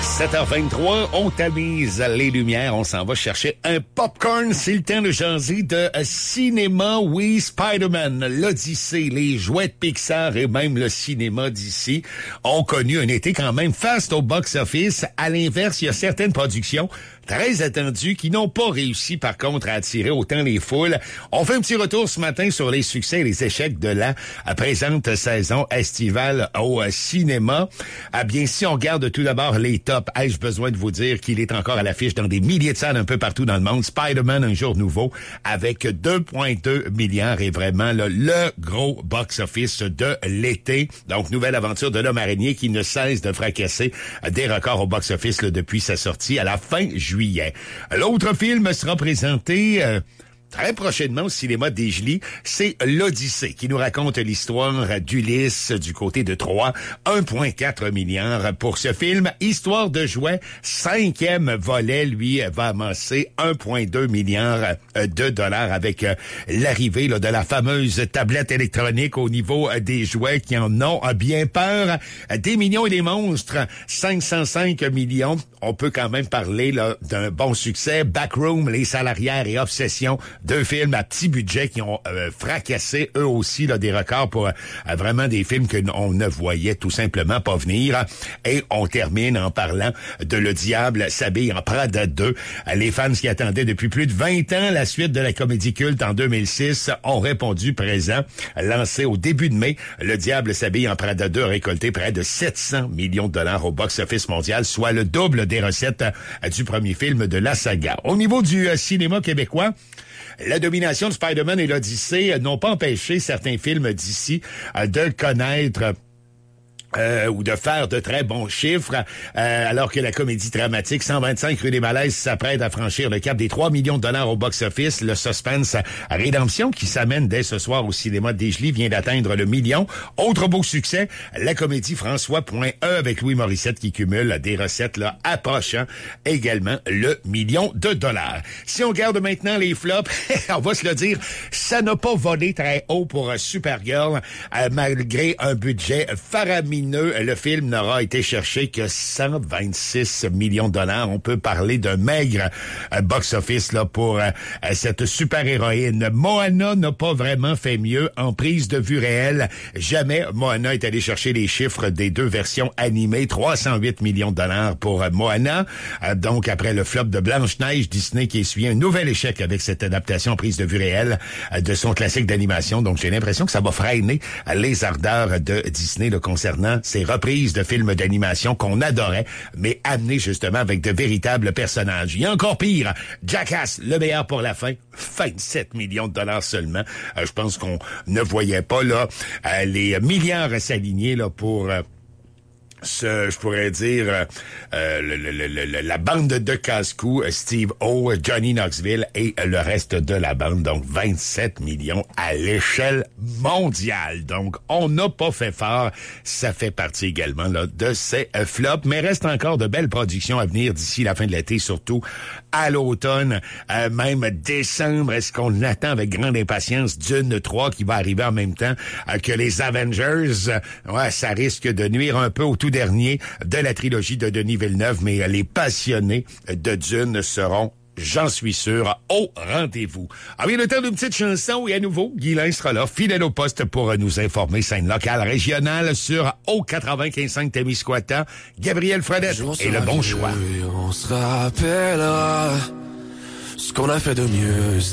7h23, on tamise les lumières, on s'en va chercher un popcorn. C'est le temps de jaser de cinéma. Oui, Spider-Man, l'Odyssée, les jouets de Pixar et même le cinéma d'ici ont connu un été quand même faste au box-office. À l'inverse, il y a certaines productions très attendues qui n'ont pas réussi, par contre, à attirer autant les foules. On fait un petit retour ce matin sur les succès et les échecs de la présente saison estivale au cinéma. Bien, si on regarde tout d'abord les tops, ai-je besoin de vous dire qu'il est encore à l'affiche dans des milliers de salles un peu partout dans le monde. Spider-Man, un jour nouveau, avec 2,2 milliards et vraiment là, le gros box-office de l'été. Donc, nouvelle aventure de l'homme araignée qui ne cesse de fracasser des records au box-office là, depuis sa sortie à la fin juillet. L'autre film sera présenté très prochainement au cinéma Desjolies, c'est l'Odyssée qui nous raconte l'histoire d'Ulysse du côté de Troie. 1,4 milliard pour ce film. Histoire de jouets, 5e volet, lui, va amasser 1,2 milliard de dollars avec l'arrivée là, de la fameuse tablette électronique au niveau des jouets qui en ont bien peur. Des millions et des monstres, 505 millions. On peut quand même parler là, d'un bon succès. Backroom, Les Salarières et Obsession, deux films à petit budget qui ont fracassé eux aussi là, des records pour vraiment des films que on ne voyait tout simplement pas venir. Et on termine en parlant de Le Diable s'habille en Prada 2. Les fans qui attendaient depuis plus de 20 ans la suite de la comédie culte en 2006 ont répondu présent. Lancé au début de mai, Le Diable s'habille en Prada 2 a récolté près de 700 millions de dollars au box-office mondial, soit le double des recettes du premier film de la saga. Au niveau du cinéma québécois, la domination de Spider-Man et l'Odyssée n'ont pas empêché certains films d'ici de connaître ou de faire de très bons chiffres, alors que la comédie dramatique 125 rue des Malaises s'apprête à franchir le cap des 3 millions de dollars au box-office. Le suspense Rédemption, qui s'amène dès ce soir au cinéma Desjolies, vient d'atteindre le million. Autre beau succès, la comédie François.e avec Louis Morissette qui cumule des recettes là approchant également le million de dollars. Si on regarde maintenant les flops, on va se le dire, ça n'a pas volé très haut pour Supergirl, malgré un budget faramineux. Le film n'aura été cherché que 126 millions de dollars. On peut parler d'un maigre box-office là pour cette super-héroïne. Moana n'a pas vraiment fait mieux en prise de vue réelle. Jamais Moana est allé chercher les chiffres des deux versions animées. 308 millions de dollars pour Moana. Donc, après le flop de Blanche-Neige, Disney qui essuie un nouvel échec avec cette adaptation en prise de vue réelle de son classique d'animation. Donc, j'ai l'impression que ça va freiner les ardeurs de Disney le concernant ces reprises de films d'animation qu'on adorait, mais amenés justement avec de véritables personnages. Il y a encore pire, Jackass, le meilleur pour la fin, 27 millions de dollars seulement. Je pense qu'on ne voyait pas là les milliards s'aligner là pour je pourrais dire la bande de casse-cou, Steve O, Johnny Knoxville et le reste de la bande, donc 27 millions à l'échelle mondiale. Donc, on n'a pas fait fort. Ça fait partie également là de ces flops, mais reste encore de belles productions à venir d'ici la fin de l'été, surtout à l'automne, même décembre. Est-ce qu'on attend avec grande impatience Dune 3 qui va arriver en même temps que les Avengers? Ouais, ça risque de nuire un peu au tout dernier de la trilogie de Denis Villeneuve, mais les passionnés de Dune seront, j'en suis sûr, au rendez-vous. Ah oui, le temps d'une petite chanson et à nouveau, Guylain sera là, fidèle au poste pour nous informer scène locale, régionale sur O95.5 Témiscouata. Gabriel Fredette et le bon choix. On se rappellera ce qu'on a fait de mieux.